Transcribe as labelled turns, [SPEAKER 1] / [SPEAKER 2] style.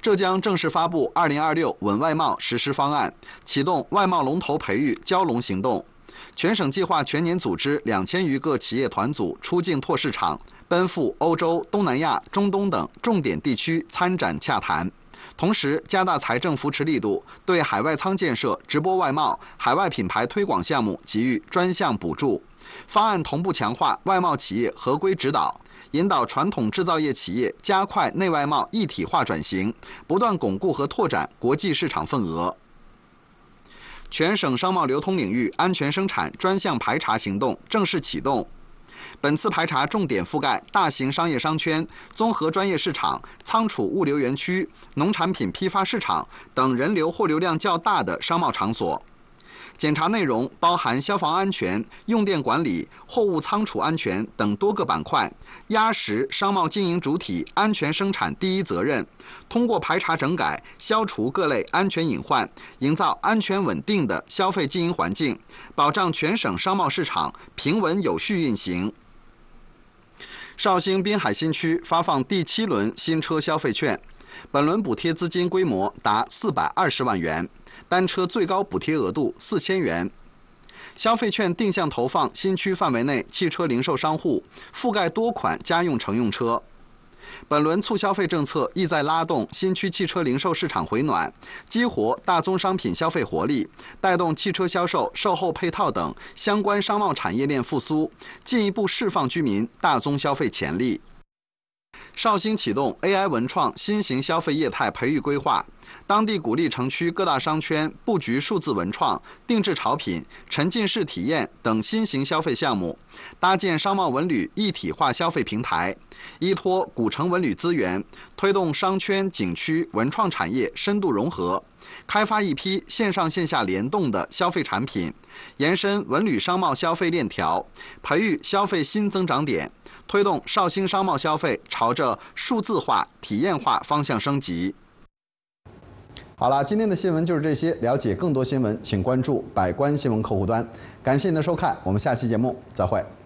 [SPEAKER 1] 浙江正式发布2026稳外贸实施方案，启动外贸龙头培育蛟龙行动。全省计划全年组织2000余个企业团组出境拓市场，奔赴欧洲、东南亚、中东等重点地区参展洽谈。同时，加大财政扶持力度，对海外仓建设、直播外贸、海外品牌推广项目给予专项补助。方案同步强化外贸企业合规指导，引导传统制造业企业加快内外贸一体化转型，不断巩固和拓展国际市场份额。全省商贸流通领域安全生产专项排查行动正式启动。本次排查重点覆盖大型商业商圈、综合专业市场、仓储物流园区、农产品批发市场等人流货流量较大的商贸场所。检查内容包含消防安全、用电管理、货物仓储安全等多个板块，压实商贸经营主体安全生产第一责任，通过排查整改，消除各类安全隐患，营造安全稳定的消费经营环境，保障全省商贸市场平稳有序运行。绍兴滨海新区发放第7轮新车消费券，本轮补贴资金规模达420万元。单车最高补贴额度4000元，消费券定向投放新区范围内汽车零售商户，覆盖多款家用乘用车。本轮促消费政策意在拉动新区汽车零售市场回暖，激活大宗商品消费活力，带动汽车销售、售后配套等相关商贸产业链复苏，进一步释放居民大宗消费潜力。绍兴启动 AI 文创新型消费业态培育规划，当地鼓励城区各大商圈布局数字文创、定制潮品、沉浸式体验等新型消费项目，搭建商贸文旅一体化消费平台，依托古城文旅资源，推动商圈、景区、文创产业深度融合，开发一批线上线下联动的消费产品，延伸文旅商贸消费链条，培育消费新增长点，推动绍兴商贸消费朝着数字化、体验化方向升级。好了，今天的新闻就是这些。了解更多新闻，请关注百官新闻客户端。感谢您的收看，我们下期节目再会。